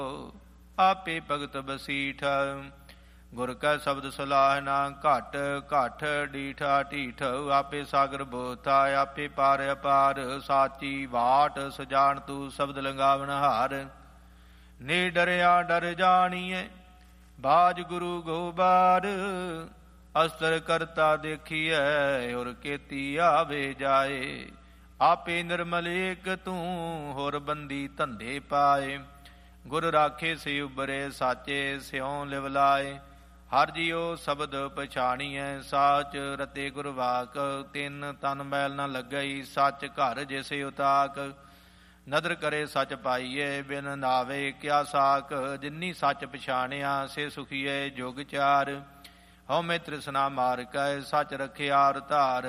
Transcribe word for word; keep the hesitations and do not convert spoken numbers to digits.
ਆਪੇ ਭਗਤ ਬਸੀਠ। ਗੁਰ ਕੈ ਸ਼ਬਦ ਸਲਾਹਨਾ ਘਟ ਘਟ ਡੀਠਾ ਢੀਠ। ਆਪੇ ਸਾਗਰ ਬੋਥਾ ਆਪੇ ਪਾਰ ਅਪਾਰ। ਸਾਚੀ ਵਾਟ ਸਜਾਣ ਤੂੰ ਸ਼ਬਦ ਲੰਗਾਵਨ ਹਾਰ। ਨੇ ਡਰਿਆ ਡਰ ਜਾਣੀਐ ਬਾਜ ਗੁਰੂ ਗੋਬਾਰ। ਅਸਤਰ ਕਰਤਾ ਦੇਖੀਐ ਔਰ ਕੀਤੀ ਆਵੇ ਜਾਏ। ਆਪੇ ਨਿਰਮਲ ਏਕ ਤੂੰ ਹੋਰ ਬੰਦੀ ਧੰਦੇ ਪਾਏ। ਗੁਰ ਰਾਖੇ ਸੇ ਉਬਰੇ ਸਾਚੇ ਸਿਉ ਲਿਵ ਲਾਏ। ਹਰ ਜੀਉ ਸ਼ਬਦ ਪਛਾਣੀਐ ਸਾਚ ਰਤੇ ਗੁਰ ਵਾਕ। ਤਿੰਨ ਤਨ ਮੈਲ ਨ ਲੱਗਈ ਸੱਚ ਘਰ ਜਿਸੇ ਉਤਾਕ। ਨਦਰ ਕਰੇ ਸੱਚ ਪਾਈਏ ਬਿਨ ਨਾਵੇ ਕਿਆ ਸਾਕ। ਜਿਨੀ ਸੱਚ ਪਛਾਣਿਆ ਸੇ ਸੁਖੀਏ ਜੁਗ ਚਾਰ। ਹਉਮੈ ਤ੍ਰਿਸ਼ਨਾ ਮਾਰ ਕੈ ਸੱਚ ਰਖਿਆਰ ਧਾਰ।